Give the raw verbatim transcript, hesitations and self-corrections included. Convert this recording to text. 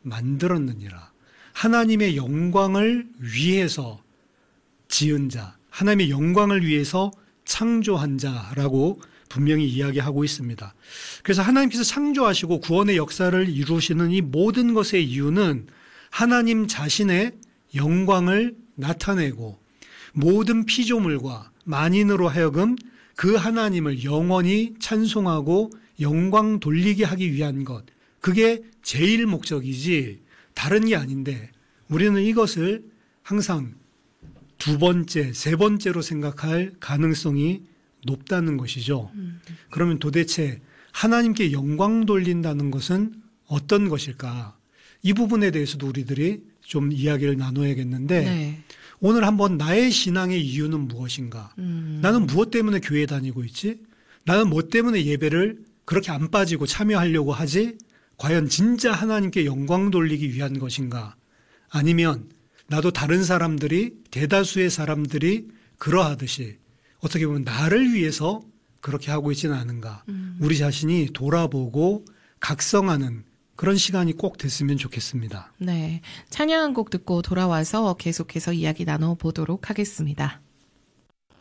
만들었느니라. 하나님의 영광을 위해서 지은 자, 하나님의 영광을 위해서 창조한 자라고 분명히 이야기하고 있습니다. 그래서 하나님께서 창조하시고 구원의 역사를 이루시는 이 모든 것의 이유는 하나님 자신의 영광을 나타내고 모든 피조물과 만인으로 하여금 그 하나님을 영원히 찬송하고 영광 돌리게 하기 위한 것, 그게 제일 목적이지 다른 게 아닌데 우리는 이것을 항상 두 번째, 세 번째로 생각할 가능성이 높다는 것이죠. 음. 그러면 도대체 하나님께 영광 돌린다는 것은 어떤 것일까? 이 부분에 대해서도 우리들이 좀 이야기를 나눠야겠는데 네. 오늘 한번 나의 신앙의 이유는 무엇인가? 음. 나는 무엇 때문에 교회 다니고 있지? 나는 뭐 때문에 예배를 그렇게 안 빠지고 참여하려고 하지? 과연 진짜 하나님께 영광 돌리기 위한 것인가? 아니면 나도 다른 사람들이 대다수의 사람들이 그러하듯이 어떻게 보면 나를 위해서 그렇게 하고 있지는 않은가. 음. 우리 자신이 돌아보고 각성하는 그런 시간이 꼭 됐으면 좋겠습니다. 네, 찬양 한 곡 듣고 돌아와서 계속해서 이야기 나눠보도록 하겠습니다.